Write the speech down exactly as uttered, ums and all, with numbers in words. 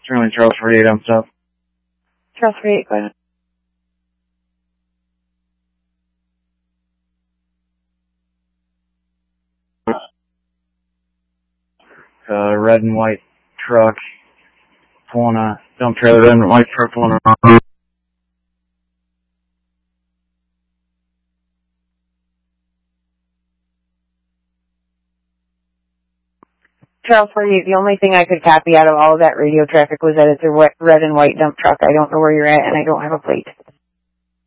Certainly Charles forty-eight, I'm stop. Charles forty-eight, go ahead. Uh, red and white truck pulling a dump trailer, red and white truck pulling a... Charles forty-eight, the only thing I could copy out of all of that radio traffic was that it's a red and white dump truck. I don't know where you're at, and I don't have a plate.